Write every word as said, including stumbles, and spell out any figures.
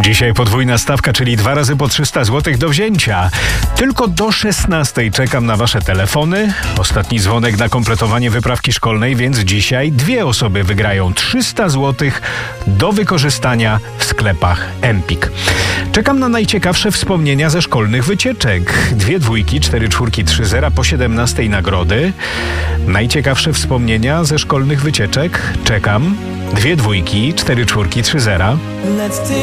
Dzisiaj podwójna stawka, czyli dwa razy po trzysta złotych do wzięcia. Tylko do szesnastej czekam na wasze telefony. Ostatni dzwonek na kompletowanie wyprawki szkolnej, więc dzisiaj dwie osoby wygrają trzysta złotych do wykorzystania w sklepach Empik. Czekam na najciekawsze wspomnienia ze szkolnych wycieczek. Dwie dwójki, cztery czwórki, trzy zera po siedemnastej nagrody. Najciekawsze wspomnienia ze szkolnych wycieczek. Czekam. Dwie dwójki, cztery czwórki, trzy zera.